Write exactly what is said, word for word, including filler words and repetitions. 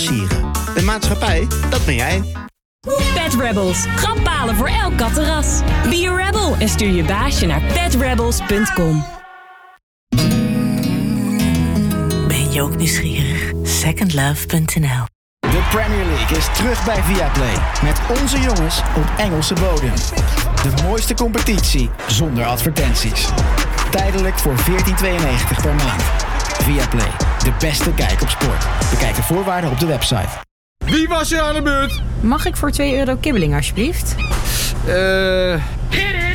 sieren. De maatschappij, dat ben jij. Pet Rebels. Grappalen voor elk kattenras. Be a rebel en stuur je baasje naar pet rebels punt com. Ben je ook nieuwsgierig? second love punt n l. De Premier League is terug bij Viaplay. Met onze jongens op Engelse bodem. De mooiste competitie zonder advertenties. Tijdelijk voor veertien tweeënnegentig per maand. Viaplay, de beste kijk op sport. Bekijk de voorwaarden op de website. Wie was er aan de beurt? Mag ik voor twee euro kibbeling alsjeblieft? Eh... Uh...